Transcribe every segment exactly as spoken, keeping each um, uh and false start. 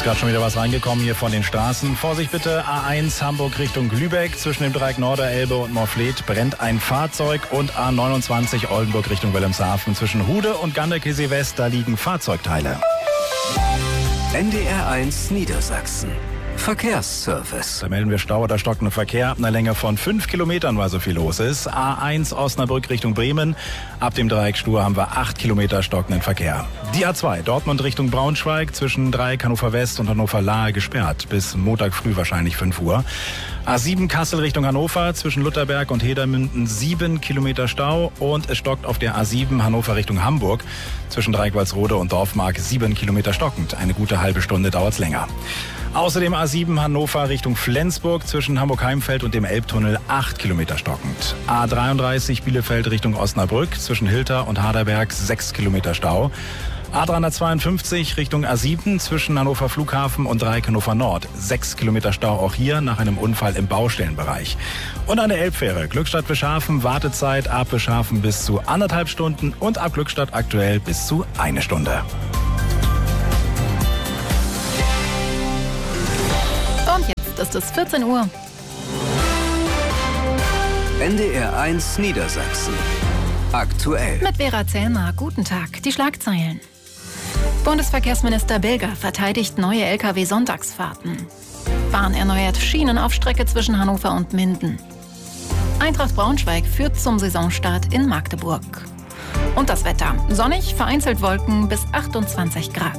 gerade schon wieder was reingekommen hier von den Straßen. Vorsicht bitte, A eins Hamburg Richtung Lübeck. Zwischen dem Dreieck Norderelbe und Morfleet brennt ein Fahrzeug. Und A neunundzwanzig Oldenburg Richtung Wilhelmshaven. Zwischen Hude und Ganderkesee West, da liegen Fahrzeugteile. N D R eins Niedersachsen. Verkehrsservice. Da melden wir Stau oder stockenden Verkehr ab einer Länge von fünf Kilometern, weil so viel los ist. A eins Osnabrück Richtung Bremen. Ab dem Dreieck Stur haben wir acht Kilometer stockenden Verkehr. Die A zwei Dortmund Richtung Braunschweig zwischen Dreieck Hannover West und Hannover Lahe gesperrt. Bis Montag früh wahrscheinlich fünf Uhr. A sieben Kassel Richtung Hannover zwischen Lutherberg und Hedermünden sieben Kilometer Stau. Und es stockt auf der A sieben Hannover Richtung Hamburg zwischen Dreieck Walsrode und Dorfmark sieben Kilometer stockend. Eine gute halbe Stunde dauert's länger. Außerdem A sieben Hannover Richtung Flensburg zwischen Hamburg-Heimfeld und dem Elbtunnel acht Kilometer stockend. A dreiunddreißig Bielefeld Richtung Osnabrück zwischen Hilter und Harderberg sechs Kilometer Stau. A dreihundertzweiundfünfzig Richtung A sieben zwischen Hannover Flughafen und Dreieck Hannover Nord. sechs Kilometer Stau auch hier nach einem Unfall im Baustellenbereich. Und an der Elbfähre Glückstadt-Bischhafen Wartezeit ab Bischhafen bis zu anderthalb Stunden und ab Glückstadt aktuell bis zu eine Stunde. Und jetzt ist es vierzehn Uhr. N D R eins Niedersachsen. Aktuell. Mit Vera Zellmer. Guten Tag. Die Schlagzeilen. Bundesverkehrsminister Bilger verteidigt neue L K W-Sonntagsfahrten. Bahn erneuert Schienen auf Strecke zwischen Hannover und Minden. Eintracht Braunschweig führt zum Saisonstart in Magdeburg. Und das Wetter. Sonnig, vereinzelt Wolken bis achtundzwanzig Grad.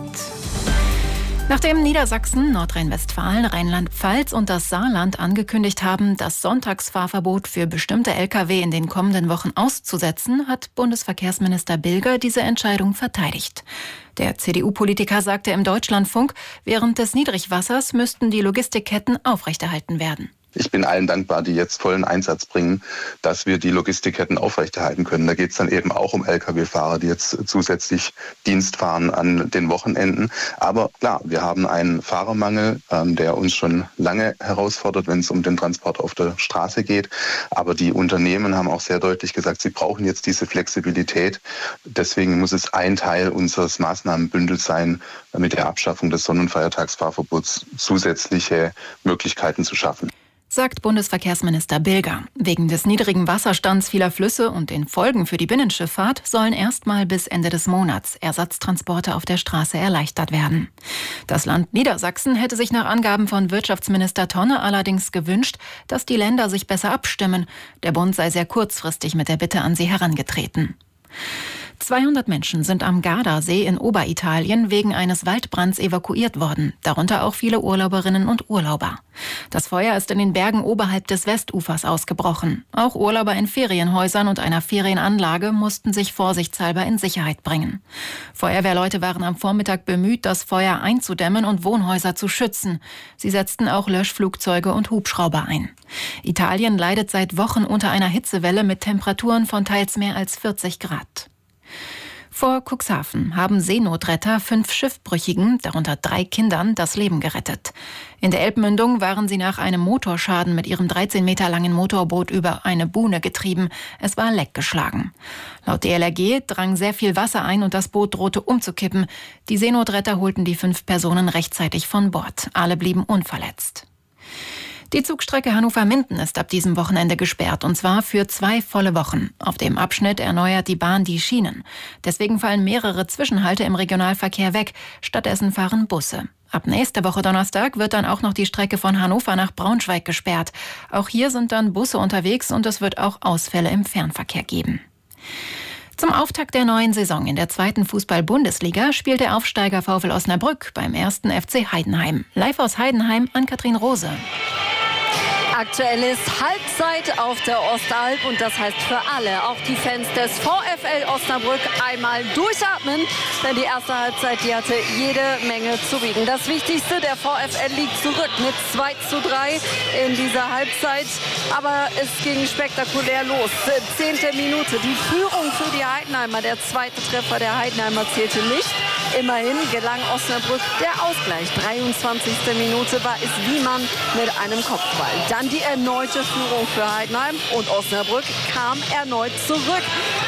Nachdem Niedersachsen, Nordrhein-Westfalen, Rheinland-Pfalz und das Saarland angekündigt haben, das Sonntagsfahrverbot für bestimmte L K W in den kommenden Wochen auszusetzen, hat Bundesverkehrsminister Bilger diese Entscheidung verteidigt. Der C D U-Politiker sagte im Deutschlandfunk, während des Niedrigwassers müssten die Logistikketten aufrechterhalten werden. Ich bin allen dankbar, die jetzt vollen Einsatz bringen, dass wir die Logistikketten aufrechterhalten können. Da geht es dann eben auch um L K W-Fahrer, die jetzt zusätzlich Dienst fahren an den Wochenenden. Aber klar, wir haben einen Fahrermangel, ähm, der uns schon lange herausfordert, wenn es um den Transport auf der Straße geht. Aber die Unternehmen haben auch sehr deutlich gesagt, sie brauchen jetzt diese Flexibilität. Deswegen muss es ein Teil unseres Maßnahmenbündels sein, mit der Abschaffung des Sonnenfeiertagsfahrverbots zusätzliche Möglichkeiten zu schaffen. Sagt Bundesverkehrsminister Bilger. Wegen des niedrigen Wasserstands vieler Flüsse und den Folgen für die Binnenschifffahrt sollen erstmal bis Ende des Monats Ersatztransporte auf der Straße erleichtert werden. Das Land Niedersachsen hätte sich nach Angaben von Wirtschaftsminister Tonne allerdings gewünscht, dass die Länder sich besser abstimmen. Der Bund sei sehr kurzfristig mit der Bitte an sie herangetreten. zweihundert Menschen sind am Gardasee in Oberitalien wegen eines Waldbrands evakuiert worden, darunter auch viele Urlauberinnen und Urlauber. Das Feuer ist in den Bergen oberhalb des Westufers ausgebrochen. Auch Urlauber in Ferienhäusern und einer Ferienanlage mussten sich vorsichtshalber in Sicherheit bringen. Feuerwehrleute waren am Vormittag bemüht, das Feuer einzudämmen und Wohnhäuser zu schützen. Sie setzten auch Löschflugzeuge und Hubschrauber ein. Italien leidet seit Wochen unter einer Hitzewelle mit Temperaturen von teils mehr als vierzig Grad. Vor Cuxhaven haben Seenotretter fünf Schiffbrüchigen, darunter drei Kindern, das Leben gerettet. In der Elbmündung waren sie nach einem Motorschaden mit ihrem dreizehn Meter langen Motorboot über eine Buhne getrieben. Es war leckgeschlagen. Laut D L R G drang sehr viel Wasser ein und das Boot drohte umzukippen. Die Seenotretter holten die fünf Personen rechtzeitig von Bord. Alle blieben unverletzt. Die Zugstrecke Hannover-Minden ist ab diesem Wochenende gesperrt, und zwar für zwei volle Wochen. Auf dem Abschnitt erneuert die Bahn die Schienen. Deswegen fallen mehrere Zwischenhalte im Regionalverkehr weg. Stattdessen fahren Busse. Ab nächster Woche Donnerstag wird dann auch noch die Strecke von Hannover nach Braunschweig gesperrt. Auch hier sind dann Busse unterwegs und es wird auch Ausfälle im Fernverkehr geben. Zum Auftakt der neuen Saison in der zweiten Fußball-Bundesliga spielt der Aufsteiger VfL Osnabrück beim ersten F C Heidenheim. Live aus Heidenheim an Katrin Rose. Aktuell ist Halbzeit auf der Ostalb und das heißt für alle, auch die Fans des VfL Osnabrück, einmal durchatmen, denn die erste Halbzeit, die hatte jede Menge zu bieten. Das Wichtigste, der VfL liegt zurück mit zwei zu drei in dieser Halbzeit, aber es ging spektakulär los. Zehnte Minute, die Führung für die Heidenheimer, der zweite Treffer der Heidenheimer zählte nicht. Immerhin gelang Osnabrück der Ausgleich. dreiundzwanzigste Minute war es Wiemann mit einem Kopfball. Dann die erneute Führung für Heidenheim und Osnabrück kam erneut zurück.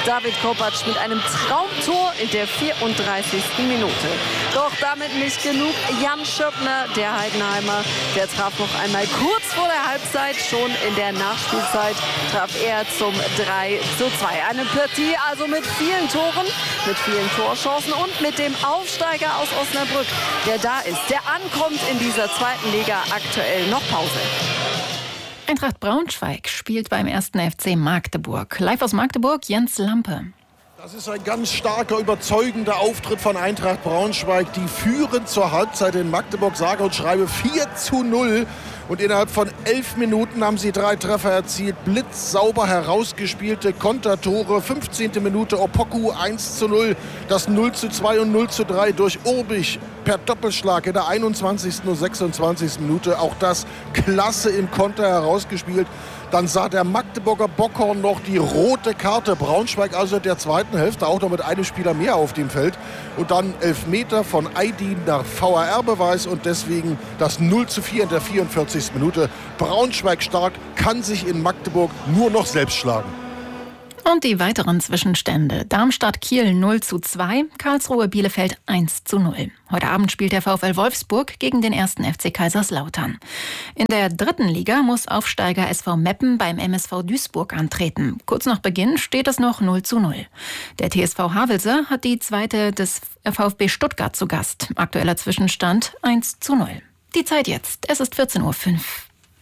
David Kopacz mit einem Traumtor in der vierunddreißigsten Minute. Doch damit nicht genug. Jan Schöppner, der Heidenheimer, der traf noch einmal kurz vor der Halbzeit. Schon in der Nachspielzeit traf er zum drei zu zwei. Eine Partie also mit vielen Toren, mit vielen Torchancen und mit dem Aufsteiger aus Osnabrück, der da ist, der ankommt in dieser zweiten Liga. Aktuell noch Pause. Eintracht Braunschweig spielt beim ersten F C Magdeburg. Live aus Magdeburg, Jens Lampe. Das ist ein ganz starker, überzeugender Auftritt von Eintracht Braunschweig. Die führen zur Halbzeit in Magdeburg, sage und schreibe vier zu null. Und innerhalb von elf Minuten haben sie drei Treffer erzielt. Blitzsauber herausgespielte Kontertore. fünfzehnte Minute Opoku eins zu null. Das null zu zwei und null zu drei durch Urbich per Doppelschlag in der einundzwanzigsten und sechsundzwanzigsten Minute. Auch das klasse im Konter herausgespielt. Dann sah der Magdeburger Bockhorn noch die rote Karte. Braunschweig also in der zweiten Hälfte auch noch mit einem Spieler mehr auf dem Feld. Und dann Elfmeter von Aydin nach V A R-Beweis und deswegen das null zu vier in der vierundvierzigsten Minute. Braunschweig stark, kann sich in Magdeburg nur noch selbst schlagen. Und die weiteren Zwischenstände. Darmstadt-Kiel null zu zwei, Karlsruhe-Bielefeld eins zu null. Heute Abend spielt der VfL Wolfsburg gegen den ersten F C Kaiserslautern. In der dritten Liga muss Aufsteiger S V Meppen beim M S V Duisburg antreten. Kurz nach Beginn steht es noch null zu null. Der T S V Havelse hat die zweite des VfB Stuttgart zu Gast. Aktueller Zwischenstand eins zu null. Die Zeit jetzt, es ist vierzehn Uhr fünf.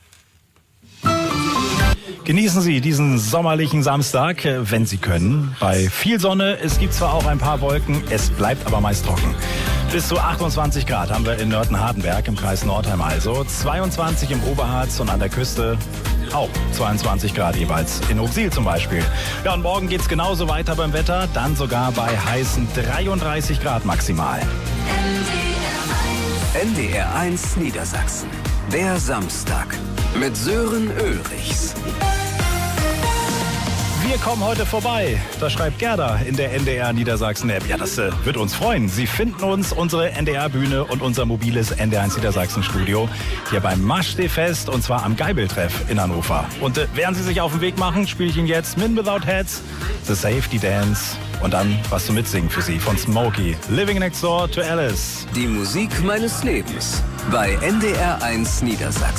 Genießen Sie diesen sommerlichen Samstag, wenn Sie können. Bei viel Sonne, es gibt zwar auch ein paar Wolken, es bleibt aber meist trocken. Bis zu achtundzwanzig Grad haben wir in Nörten-Hardenberg im Kreis Nordheim also. zweiundzwanzig im Oberharz und an der Küste auch zweiundzwanzig Grad jeweils. In Oxil zum Beispiel. Ja, und morgen geht's genauso weiter beim Wetter, dann sogar bei heißen dreiunddreißig Grad maximal. N D R eins Niedersachsen. Der Samstag mit Sören Ulrichs. Wir kommen heute vorbei. Das schreibt Gerda in der N D R Niedersachsen-App. Ja, das äh, wird uns freuen. Sie finden uns, unsere N D R-Bühne und unser mobiles N D R eins Niedersachsen-Studio hier beim Maschsee-Fest und zwar am Geibel-Treff in Hannover. Und äh, während Sie sich auf den Weg machen, spiele ich Ihnen jetzt Men Without Heads, The Safety Dance und dann was zum Mitsingen für Sie von Smokey. Living Next Door to Alice. Die Musik meines Lebens bei N D R eins Niedersachsen.